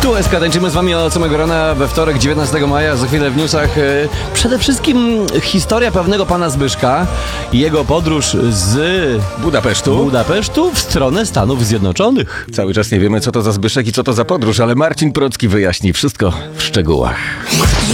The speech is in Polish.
Tu SK, tańczymy z wami od samego rana we wtorek 19 maja, za chwilę w newsach. Przede wszystkim historia pewnego pana Zbyszka i jego podróż z Budapesztu w stronę Stanów Zjednoczonych. Cały czas nie wiemy, co to za Zbyszek i co to za podróż, ale Marcin Procki wyjaśni wszystko w szczegółach.